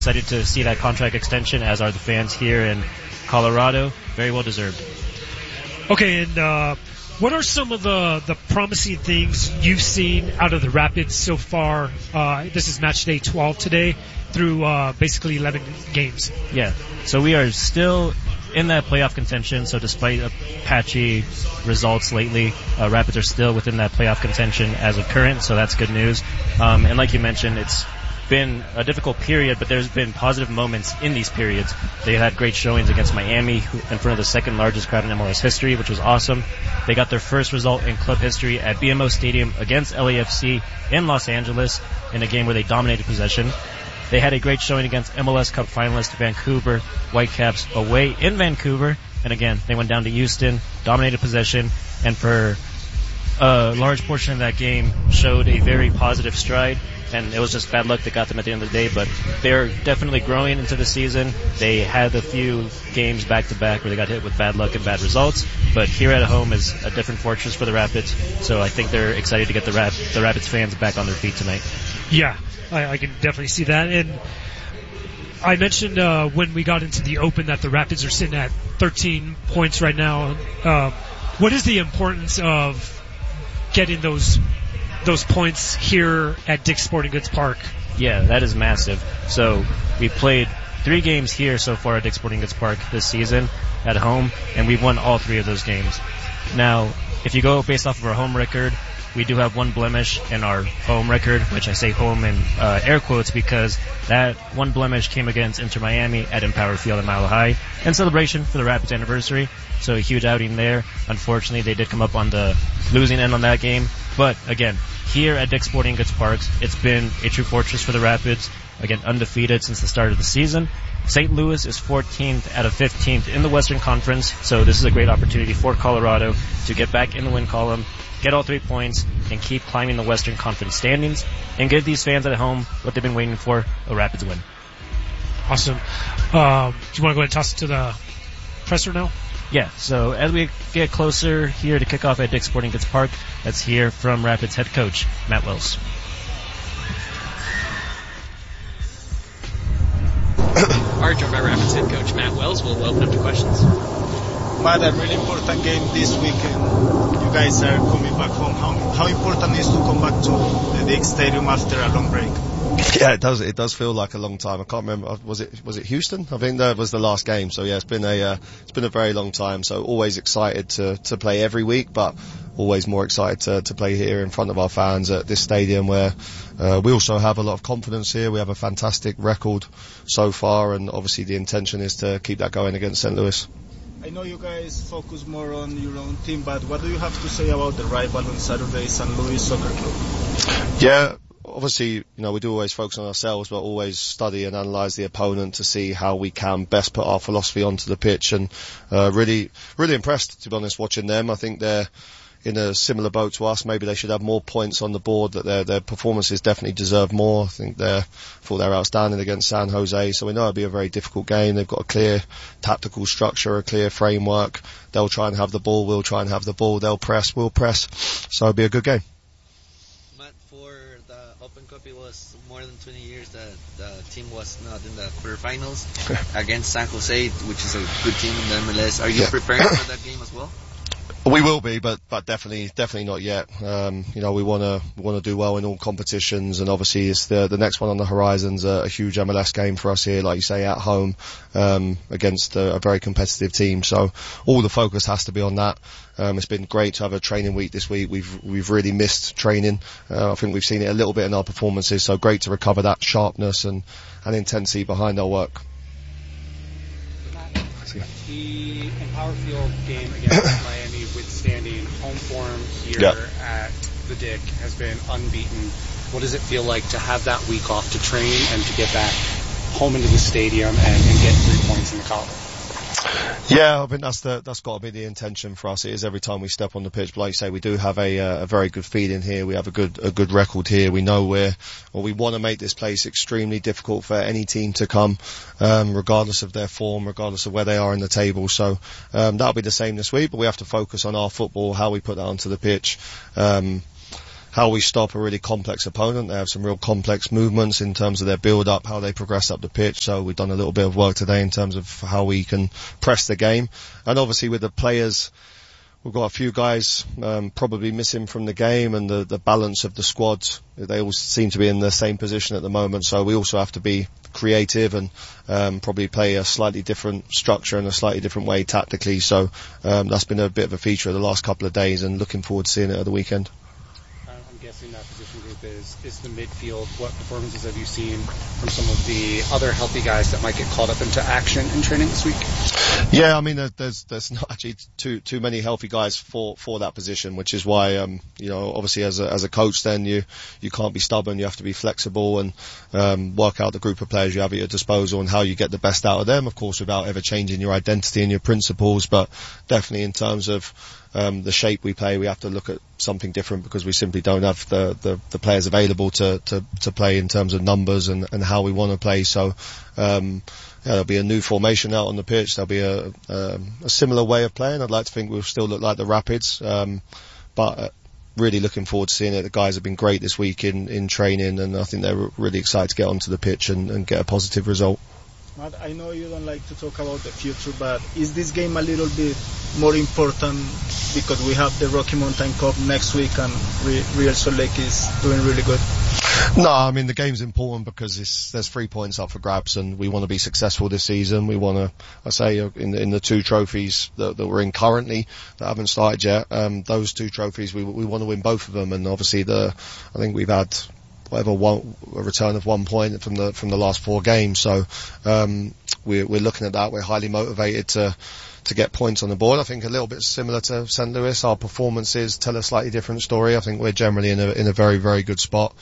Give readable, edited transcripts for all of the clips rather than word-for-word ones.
excited to see that contract extension, as are the fans here in Colorado. Very well deserved. Okay, and what are some of the promising things you've seen out of the Rapids so far? This is match day 12 today through basically 11 games. Yeah, so we are still in that playoff contention, so despite patchy results lately, Rapids are still within that playoff contention as of current, so that's good news. And like you mentioned, it's been a difficult period, but there's been positive moments in these periods. They had great showings against Miami in front of the second largest crowd in MLS history, which was awesome. They got their first result in club history at BMO Stadium against LAFC in Los Angeles in a game where they dominated possession. They had a great showing against MLS Cup finalist Vancouver Whitecaps away in Vancouver, and again, they went down to Houston, dominated possession, and for a large portion of that game showed a very positive stride, and it was just bad luck that got them at the end of the day, but they're definitely growing into the season. They had a few games back-to-back where they got hit with bad luck and bad results, but here at home is a different fortress for the Rapids, so I think they're excited to get the Rapids fans back on their feet tonight. Yeah, I can definitely see that, and I mentioned when we got into the Open that the Rapids are sitting at 13 points right now. What is the importance of getting those points here at Dick's Sporting Goods Park? Yeah, that is massive. So we played 3 games here so far at Dick's Sporting Goods Park this season at home, and we've won all 3 of those games. Now, if you go based off of our home record, we do have one blemish in our home record, which I say home in air quotes because that one blemish came against Inter Miami at Empower Field in Mile High in celebration for the Rapids anniversary. So a huge outing there. Unfortunately, they did come up on the losing end on that game. But again, here at Dick's Sporting Goods Parks, it's been a true fortress for the Rapids. Again, undefeated since the start of the season. St. Louis is 14th out of 15th in the Western Conference, so this is a great opportunity for Colorado to get back in the win column, get all 3 points, and keep climbing the Western Conference standings, and give these fans at home what they've been waiting for, a Rapids win. Awesome. Do you want to go ahead and toss it to the presser now? Yeah, so as we get closer here to kick off at Dick's Sporting Goods Park, let's hear from Rapids head coach Matt Wells. Our joined by Rapids head coach Matt Wells. We'll open up to questions. Matt, a really important game this weekend. You guys are coming back home. How important is to come back to the Dick's Stadium after a long break? Yeah, it does feel like a long time. I can't remember. Was it Houston? I think that was the last game. So yeah, it's been a very long time. So always excited to play every week, but always more excited to play here in front of our fans at this stadium where we also have a lot of confidence here. We have a fantastic record so far, and obviously the intention is to keep that going against St. Louis. I know you guys focus more on your own team, but what do you have to say about the rival on Saturday, St. Louis Soccer Club? Yeah, obviously, we do always focus on ourselves, but always study and analyse the opponent to see how we can best put our philosophy onto the pitch. And really impressed, to be honest, watching them. I think they're in a similar boat to us. Maybe they should have more points on the board, that their performances definitely deserve more. I thought they're outstanding against San Jose, so we know it'll be a very difficult game. They've got a clear tactical structure, a clear framework. They'll try and have the ball, we'll try and have the ball. They'll press, we'll press. So it'll be a good game. Matt, for the Open Cup, it was more than 20 years that the team was not in the quarterfinals against San Jose, which is a good team in the MLS. Are you preparing for that game as well? We will be, but definitely not yet. We want to do well in all competitions, and obviously it's the next one on the horizon's a huge MLS game for us here, like you say, at home, against a very competitive team. So all the focus has to be on that. It's been great to have a training week this week. We've really missed training. I think we've seen it a little bit in our performances, so great to recover that sharpness and intensity behind our work. The Empower Field game against Miami, withstanding home form here at the Dick, has been unbeaten. What does it feel like to have that week off to train and to get back home into the stadium and get 3 points in the column? Yeah, I think that's got to be the intention for us. It is every time we step on the pitch. But like you say, we do have a very good feeling here. We have a good record here. We know we want to make this place extremely difficult for any team to come, regardless of their form, regardless of where they are in the table. So that'll be the same this week. But we have to focus on our football, how we put that onto the pitch. how we stop a really complex opponent. They have some real complex movements in terms of their build-up, how they progress up the pitch. So we've done a little bit of work today in terms of how we can press the game. And obviously with the players, we've got a few guys probably missing from the game, and the balance of the squad, they all seem to be in the same position at the moment. So we also have to be creative and probably play a slightly different structure and a slightly different way tactically. So that's been a bit of a feature of the last couple of days, and looking forward to seeing it at the weekend. I'm guessing that position group is the midfield. What performances have you seen from some of the other healthy guys that might get caught up into action in training this week? Yeah, I mean, there's not actually too many healthy guys for that position, which is why, obviously as a coach, then you can't be stubborn. You have to be flexible and work out the group of players you have at your disposal and how you get the best out of them, of course, without ever changing your identity and your principles. But definitely in terms of the shape we play, we have to look at something different, because we simply don't have the players available to play in terms of numbers and how we want to play. So there'll be a new formation out on the pitch. There'll be a similar way of playing. I'd like to think we'll still look like the Rapids, but really looking forward to seeing it. The guys have been great this week in training, and I think they're really excited to get onto the pitch and get a positive result. Matt, I know you don't like to talk about the future, but is this game a little bit more important because we have the Rocky Mountain Cup next week and Real Salt Lake is doing really good? No, I mean, the game's important because there's 3 points up for grabs, and we want to be successful this season. We want to, in the 2 trophies that we're in currently that haven't started yet, those 2 trophies, we want to win both of them. And obviously I think we've had a return of 1 point from the last 4 games. So we're looking at that. We're highly motivated to get points on the board. I think a little bit similar to St. Louis. Our performances tell a slightly different story. I think we're generally in a very, very good spot.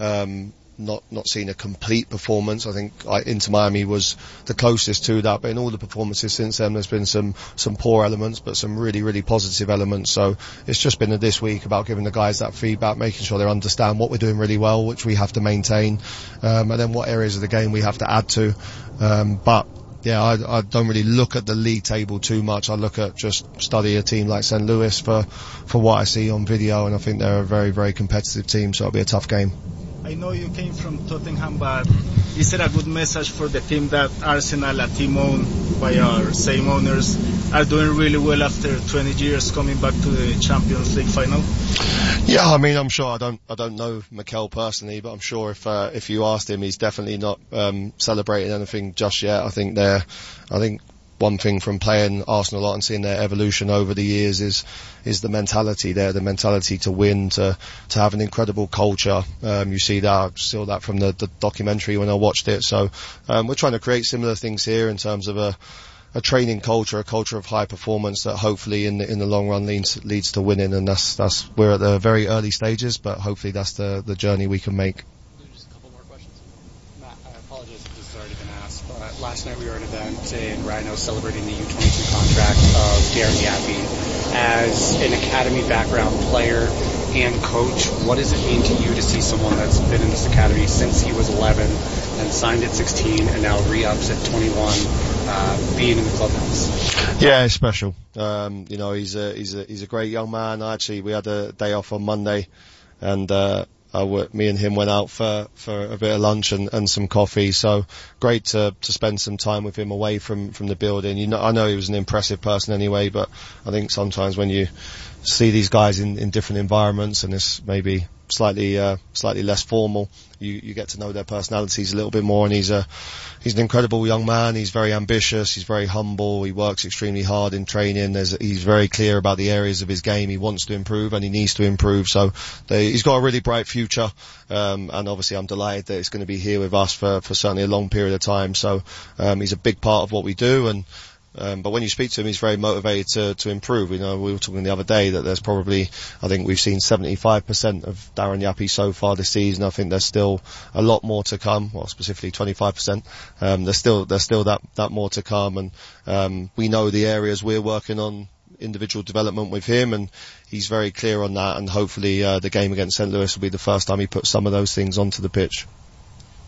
Not seeing a complete performance. I think Inter Miami was the closest to that, but in all the performances since then, there's been some poor elements, but some really, really positive elements. So it's just been this week about giving the guys that feedback, making sure they understand what we're doing really well, which we have to maintain, and then what areas of the game we have to add to. But yeah, I don't really look at the league table too much. I look at just study a team like St. Louis for what I see on video, and I think they're a very, very competitive team, so it'll be a tough game. I know you came from Tottenham, but is it a good message for the team that Arsenal, a team owned by our same owners, are doing really well after 20 years coming back to the Champions League final? Yeah, I mean, I'm sure I don't know Mikel personally, but I'm sure if you asked him, he's definitely not celebrating anything just yet. I think one thing from playing Arsenal a lot and seeing their evolution over the years is the mentality there, the mentality to win, to have an incredible culture. You see that, saw that from the documentary when I watched it. So we're trying to create similar things here in terms of a training culture, a culture of high performance that hopefully in the long run leads to winning. And that's we're at the very early stages, but hopefully that's the journey we can make. Just a couple more questions. Matt, I apologize if this has already been asked, but last night we were at an event in Rhino celebrating the U22 contract of Darren Yappy. As an academy background player and coach, what does it mean to you to see someone that's been in this academy since he was 11 and signed at 16 and now re-ups at 21, being in the clubhouse? Yeah, it's special. He's a great young man. We had a day off on Monday, and me and him went out for a bit of lunch and some coffee. So great to spend some time with him away from the building. I know he was an impressive person anyway, but I think sometimes when you see these guys in different environments and it's maybe slightly less formal, you get to know their personalities a little bit more. And he's an incredible young man. He's very ambitious. He's very humble. He works extremely hard in training. He's very clear about the areas of his game he wants to improve and he needs to improve. So he's got a really bright future. And obviously I'm delighted that it's going to be here with us for certainly a long period of time. So he's a big part of what we do. But when you speak to him, he's very motivated to improve. We were talking the other day that there's probably, I think we've seen 75% of Darren Yappy so far this season. I think there's still a lot more to come, well, specifically 25%. There's still that more to come. And we know the areas we're working on, individual development with him, and he's very clear on that. And hopefully the game against St. Louis will be the first time he puts some of those things onto the pitch.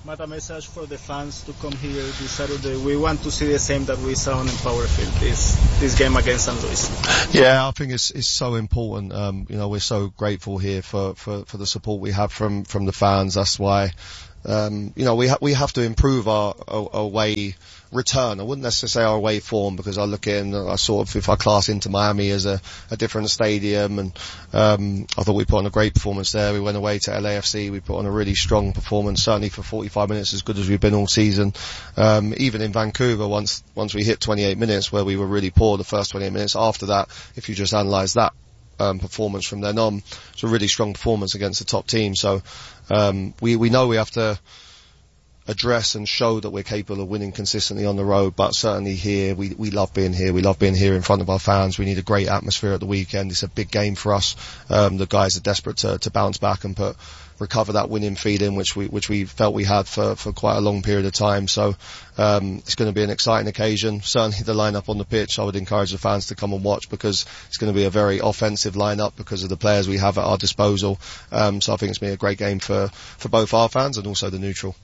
Matt, a message for the fans to come here this Saturday. We want to see the same that we saw on Empower Field this game against San Luis. Yeah, I think it's so important. We're so grateful here for the support we have from the fans. That's why, we have to improve our away return. I wouldn't necessarily say our away form, because I look in, if I class into Miami as a different stadium, and I thought we put on a great performance there. We went away to LAFC, we put on a really strong performance, certainly for 45 minutes, as good as we've been all season. Even in Vancouver, once we hit 28 minutes, where we were really poor the first 28 minutes, after that, if you just analyse that performance from then on, it's a really strong performance against the top team. So we know we have to address and show that we're capable of winning consistently on the road, but certainly here, we love being here. We love being here in front of our fans. We need a great atmosphere at the weekend. It's a big game for us. The guys are desperate to bounce back and recover that winning feeling, which we felt we had for quite a long period of time. So it's going to be an exciting occasion. Certainly the lineup on the pitch, I would encourage the fans to come and watch, because it's going to be a very offensive lineup because of the players we have at our disposal. So I think it's going to be a great game for both our fans and also the neutral.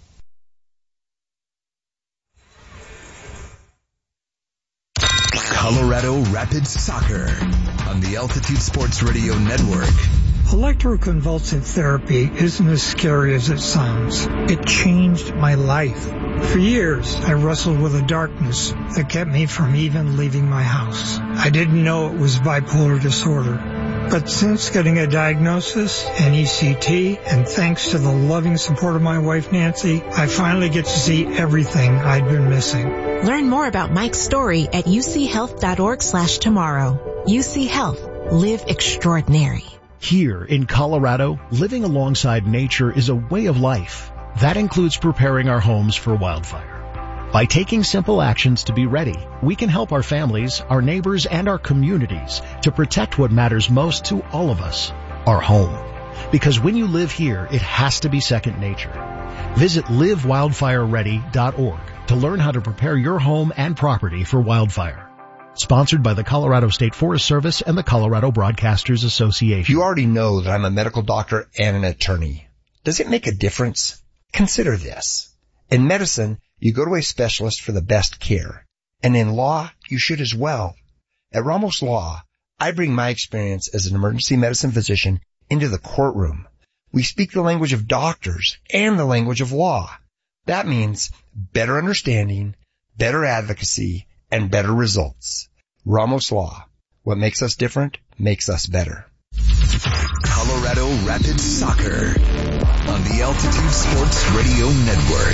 Colorado Rapids Soccer on the Altitude Sports Radio Network. Electroconvulsive therapy isn't as scary as it sounds. It changed my life. For years, I wrestled with a darkness that kept me from even leaving my house. I didn't know it was bipolar disorder. But since getting a diagnosis, an ECT, and thanks to the loving support of my wife Nancy, I finally get to see everything I'd been missing. Learn more about Mike's story at uchealth.org/tomorrow. UC Health. Live extraordinary. Here in Colorado, living alongside nature is a way of life. That includes preparing our homes for wildfire. By taking simple actions to be ready, we can help our families, our neighbors, and our communities to protect what matters most to all of us, our home. Because when you live here, it has to be second nature. Visit livewildfireready.org to learn how to prepare your home and property for wildfire. Sponsored by the Colorado State Forest Service and the Colorado Broadcasters Association. You already know that I'm a medical doctor and an attorney. Does it make a difference? Consider this. In medicine, you go to a specialist for the best care. And in law, you should as well. At Ramos Law, I bring my experience as an emergency medicine physician into the courtroom. We speak the language of doctors and the language of law. That means better understanding, better advocacy, and better results. Ramos Law. What makes us different makes us better. Colorado Rapids Soccer on the Altitude Sports Radio Network.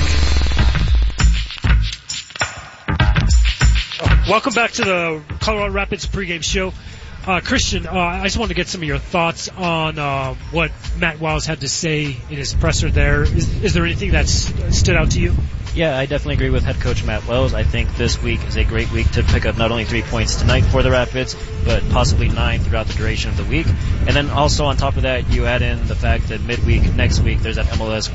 Welcome back to the Colorado Rapids pregame show. Christian, I just wanted to get some of your thoughts on what Matt Wiles had to say in his presser there. Is there anything that stood out to you? Yeah, I definitely agree with head coach Matt Wells. I think this week is a great week to pick up not only 3 points tonight for the Rapids, but possibly 9 throughout the duration of the week. And then also on top of that, you add in the fact that midweek, next week, there's that MLS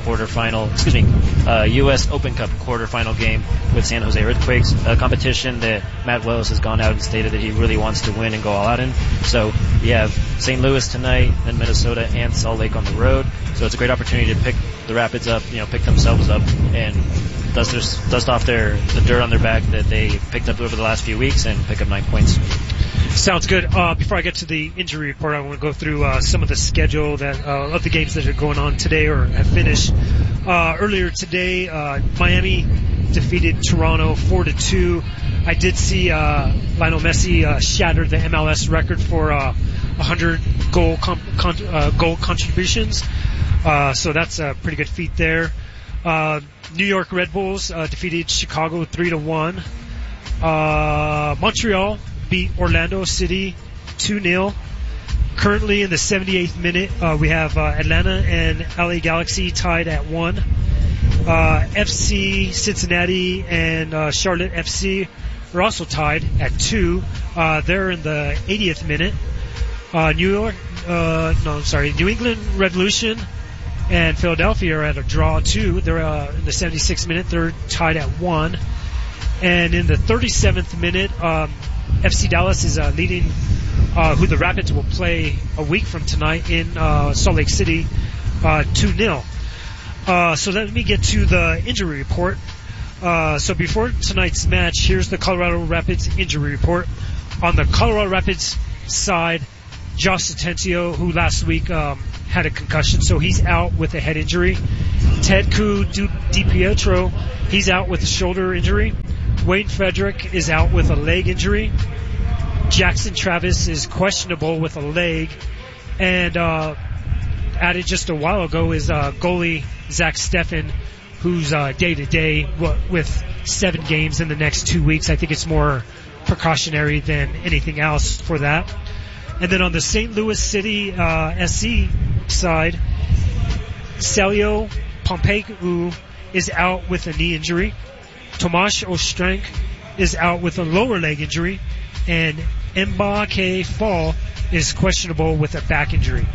U.S. Open Cup quarterfinal game with San Jose Earthquakes, a competition that Matt Wells has gone out and stated that he really wants to win and go all out in. So you have St. Louis tonight, then Minnesota and Salt Lake on the road. So it's a great opportunity to pick the Rapids up, pick themselves up and dust off the dirt on their back that they picked up over the last few weeks and pick up 9 points. Sounds good. Before I get to the injury report, I want to go through some of the schedule of the games that are going on today or have finished. Earlier today, Miami defeated Toronto 4-2. I did see Lionel Messi shatter the MLS record for 100 goal contributions. So that's a pretty good feat there. New York Red Bulls defeated Chicago 3-1. Montreal beat Orlando City 2-0. Currently in the 78th minute, we have Atlanta and LA Galaxy tied at 1. FC Cincinnati and Charlotte FC are also tied at 2. They're in the 80th minute. New England Revolution and Philadelphia are at a draw 2. They're in the 76th minute. They're tied at 1. And in the 37th minute, FC Dallas is leading who the Rapids will play a week from tonight in Salt Lake City 2-0. So let me get to the injury report. So before tonight's match, here's the Colorado Rapids injury report. On the Colorado Rapids side, Josh Atencio, who last week had a concussion, so he's out with a head injury. Ted Ku DiPietro, he's out with a shoulder injury. Wayne Frederick is out with a leg injury. Jackson Travis is questionable with a leg. And added just a while ago is goalie Zach Steffen, who's day-to-day with 7 games in the next 2 weeks. I think it's more precautionary than anything else for that. And then on the St. Louis City SC side, Celio Pompeu is out with a knee injury. Tomasz Ostrank is out with a lower leg injury. And Mbake Fall is questionable with a back injury.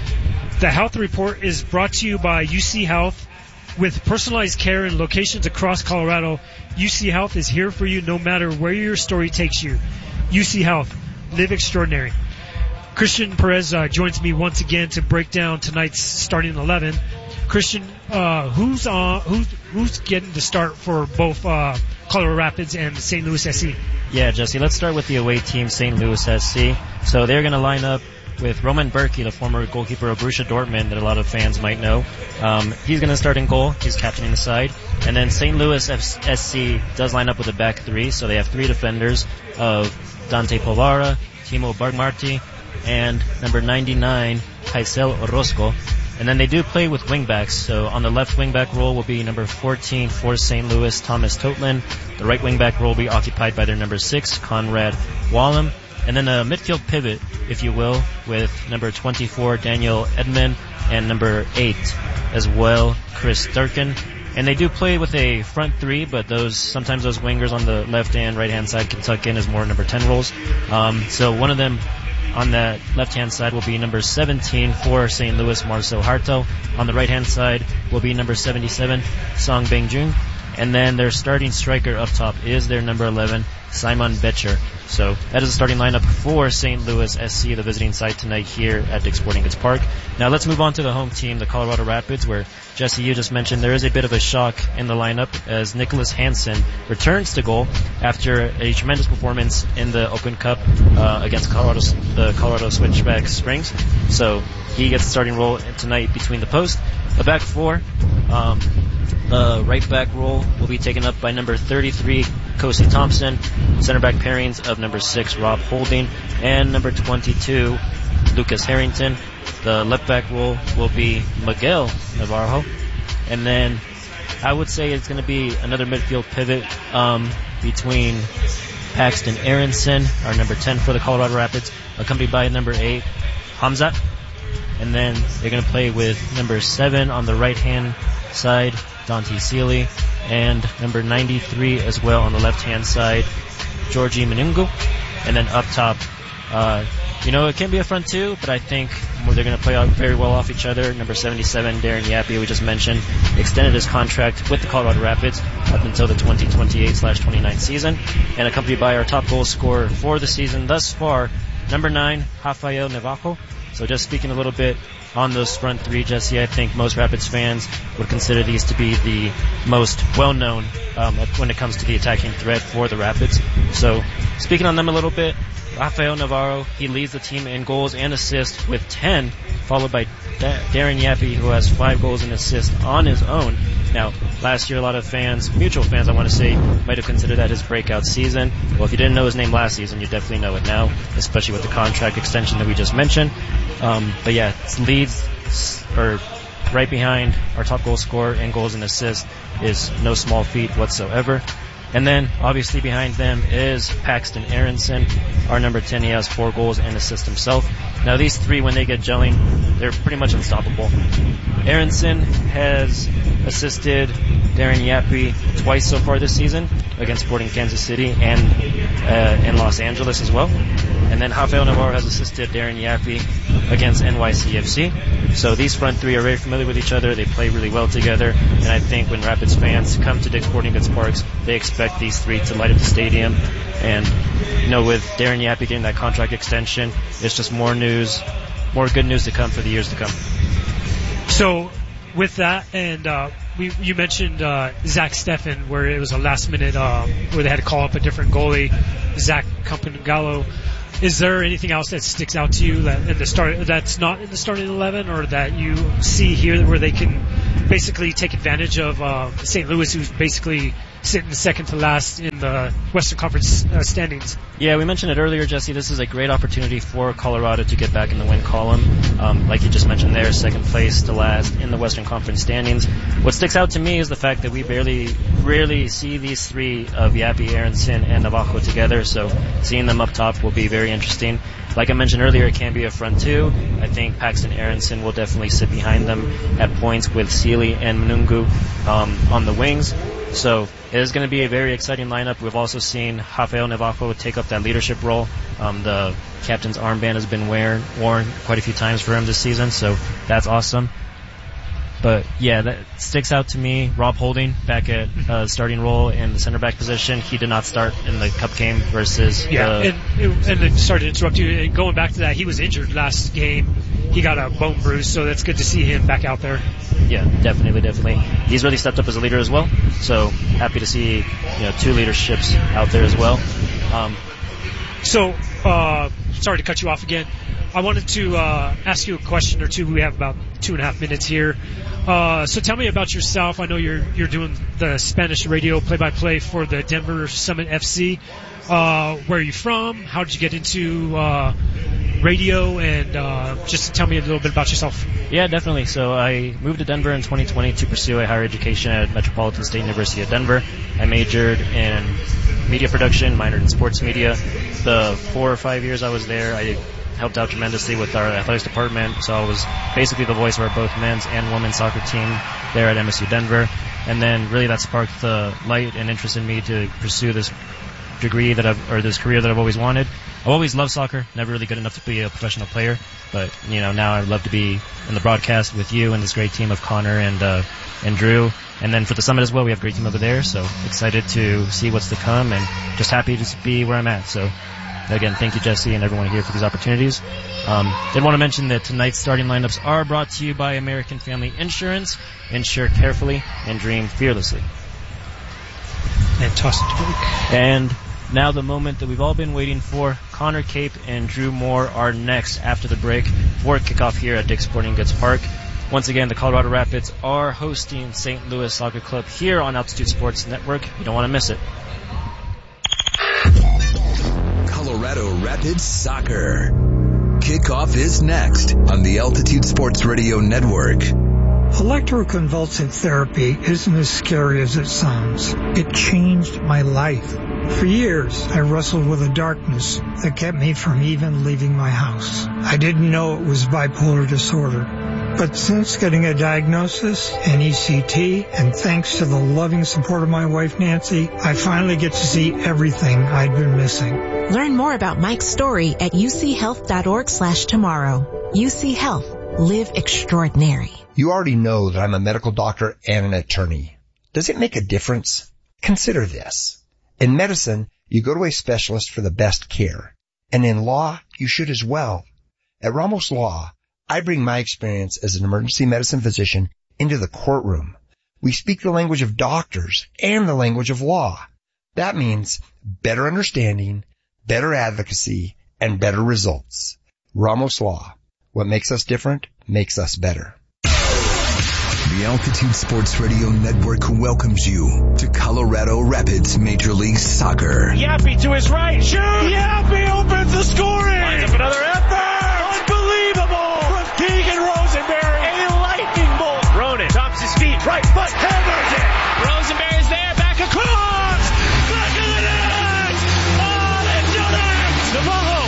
The health report is brought to you by UC Health. With personalized care and locations across Colorado, UC Health is here for you no matter where your story takes you. UC Health. Live extraordinary. Christian Perez joins me once again to break down tonight's starting 11. Christian, who's getting the start for both Colorado Rapids and St. Louis SC? Yeah, Jesse, let's start with the away team, St. Louis SC. So they're going to line up with Roman Berkey, the former goalkeeper of Borussia Dortmund that a lot of fans might know. He's going to start in goal. He's captaining the side. And then St. Louis SC does line up with a back 3, so they have 3 defenders of Dante Povara, Timo Bergmarti, and number 99, Kaisel Orozco. And then they do play with wingbacks. So on the left wingback role will be number 14 for St. Louis, Thomas Totlin. The right wingback role will be occupied by their number 6, Conrad Wallem. And then a midfield pivot, if you will, with number 24, Daniel Edman, and number 8 as well, Chris Durkin. And they do play with a front 3, but sometimes those wingers on the left and right hand side can tuck in as more number 10 roles. So one of them on that left-hand side will be number 17 for St. Louis, Marcel Hartel. On the right-hand side will be number 77, Song Beng-jun. And then their starting striker up top is their number 11, Simon Becher. So that is the starting lineup for St. Louis SC, the visiting side tonight here at Dick's Sporting Goods Park. Now let's move on to the home team, the Colorado Rapids, where, Jesse, you just mentioned there is a bit of a shock in the lineup as Nicholas Hansen returns to goal after a tremendous performance in the Open Cup against the Colorado Switchback Springs. So he gets the starting role tonight between the post. The back 4, the right back role will be taken up by number 33, Kosi Thompson, center back pairings of number 6, Rob Holding, and number 22, Lucas Harrington. The left back role will be Miguel Navarro. And then I would say it's going to be another midfield pivot between Paxton Aronson, our number 10 for the Colorado Rapids, accompanied by number 8, Hamza. And then they're going to play with number 7 on the right-hand side, Dante Sealy, and number 93 as well on the left-hand side, Georgie Menungu. And then up top, it can be a front 2, but I think they're going to play out very well off each other. Number 77, Darren Yappie, we just mentioned, extended his contract with the Colorado Rapids up until the 2028/29 season, and accompanied by our top goal scorer for the season thus far, number 9, Rafael Navajo. So just speaking a little bit on those front 3, Jesse, I think most Rapids fans would consider these to be the most well-known when it comes to the attacking threat for the Rapids. So speaking on them a little bit, Rafael Navarro, he leads the team in goals and assists with 10, followed by Darren Yappie, who has 5 goals and assists on his own. Now, last year, a lot of fans, mutual fans, I want to say, might have considered that his breakout season. Well, if you didn't know his name last season, you definitely know it now, especially with the contract extension that we just mentioned. But yeah, leads or right behind our top goal scorer in goals and assists is no small feat whatsoever. And then, obviously, behind them is Paxton Aronson, our number 10. He has 4 goals and assists himself. Now, these 3, when they get gelling, they're pretty much unstoppable. Aronson has assisted Darren Yappie twice so far this season against Sporting Kansas City and in Los Angeles as well. And then Rafael Navarro has assisted Darren Yappie against NYCFC. So these front 3 are very familiar with each other. They play really well together. And I think when Rapids fans come to Dick's Sporting Goods Parks, they expect these 3 to light up the stadium. And, with Darren Yappie getting that contract extension, it's just more good news to come for the years to come. So with that, and you mentioned Zach Steffen, where it was a last minute where they had to call up a different goalie, Zach Campangallo. Is there anything else that sticks out to you that's not in the starting 11, or that you see here where they can basically take advantage of St. Louis, who's basically sitting second to last in the Western Conference standings? Yeah, we mentioned it earlier, Jesse. This is a great opportunity for Colorado to get back in the win column. Like you just mentioned there, second place to last in the Western Conference standings. What sticks out to me is the fact that we rarely see these three of Yapi, Aronson, and Navajo together, so seeing them up top will be very interesting. Like I mentioned earlier, it can be a front two. I think Paxton Aronson will definitely sit behind them at points with Sealy and Manungu on the wings. So it is going to be a very exciting lineup. We've also seen Rafael Navajo take up that leadership role. The captain's armband has been worn quite a few times for him this season, so that's awesome. But yeah, that sticks out to me. Rob Holding back at starting role in the center back position. He did not start in the cup game versus. And sorry to interrupt you. Going back to that, he was injured last game. He got a bone bruise, so that's good to see him back out there. Yeah, definitely. He's really stepped up as a leader as well. So happy to see two leaderships out there as well. Sorry to cut you off again. I wanted to ask you a question or two. We have about 2.5 minutes here. So tell me about yourself. I know you're doing the Spanish radio play-by-play for the Denver Summit FC. Where are you from? How did you get into radio? And just tell me a little bit about yourself. Yeah, definitely. So I moved to Denver in 2020 to pursue a higher education at Metropolitan State University of Denver. I majored in media production, minored in sports media. The 4 or 5 years I was there, I helped out tremendously with our athletics department, so I was basically the voice of our both men's and women's soccer team there at MSU Denver. And then really that sparked the light and interest in me to pursue this degree this career that I've always wanted. I've always loved soccer, never really good enough to be a professional player, but now I'd love to be in the broadcast with you and this great team of Connor and Drew. And then for the summit as well, we have a great team over there, so excited to see what's to come and just happy to be where I'm at. So again, thank you, Jesse, and everyone here for these opportunities. Did want to mention that tonight's starting lineups are brought to you by American Family Insurance. Insure carefully and dream fearlessly. And toss it to break. And now the moment that we've all been waiting for. Connor Cape and Drew Moore are next after the break for kickoff here at Dick's Sporting Goods Park. Once again, the Colorado Rapids are hosting St. Louis Soccer Club here on Altitude Sports Network. You don't want to miss it. Colorado Rapids Soccer. Kickoff is next on the Altitude Sports Radio Network. Electroconvulsive therapy isn't as scary as it sounds. It changed my life. For years, I wrestled with a darkness that kept me from even leaving my house. I didn't know it was bipolar disorder. But since getting a diagnosis, an ECT, and thanks to the loving support of my wife Nancy, I finally get to see everything I'd been missing. Learn more about Mike's story at uchealth.org/tomorrow. UC Health. Live extraordinary. You already know that I'm a medical doctor and an attorney. Does it make a difference? Consider this. In medicine, you go to a specialist for the best care. And in law, you should as well. At Ramos Law, I bring my experience as an emergency medicine physician into the courtroom. We speak the language of doctors and the language of law. That means better understanding, better advocacy, and better results. Ramos Law. What makes us different makes us better. The Altitude Sports Radio Network welcomes you to Colorado Rapids Major League Soccer. Yapi to his right. Shoot! Yapi opens the scoring! Lines up another effort! Unbelievable! From Keegan Rosenberry. A lightning bolt. Ronan tops his feet. Right foot. Hammers it. Rosenberry's there. Back across. Back of the net. Oh, they've done it! Navajo.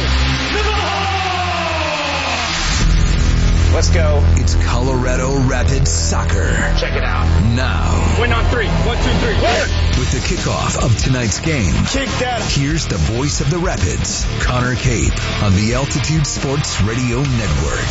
Let's go. It's Colorado Rapids Soccer. Check it out. Now. Win on 3. 1, 2, 3. Win! With the kickoff of tonight's game. Kick that. Here's the voice of the Rapids, Connor Cape, on the Altitude Sports Radio Network.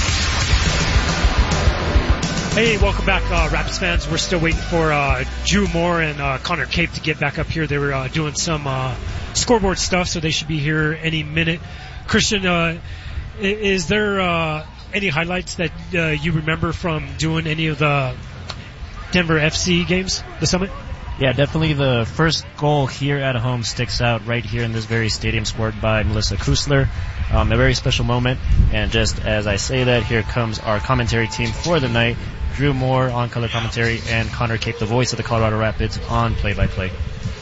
Hey, welcome back, Rapids fans. We're still waiting for Drew Moore and Connor Cape to get back up here. They were doing some scoreboard stuff, so they should be here any minute. Christian, is there any highlights that you remember from doing any of the Denver FC games, the Summit? Yeah, definitely the first goal here at home sticks out right here in this very stadium, scored by Melissa Kusler. A very special moment. And just as I say that, here comes our commentary team for the night. Drew Moore on color commentary and Connor Cape, the voice of the Colorado Rapids, on play-by-play.